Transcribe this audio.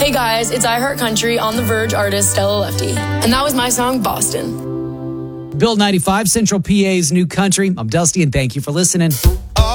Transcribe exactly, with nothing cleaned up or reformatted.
Hey guys, it's I Heart Country on The Verge artist Stella Lefty. And that was my song, Boston. Bill ninety-five, Central P A's new country. I'm Dusty, and thank you for listening.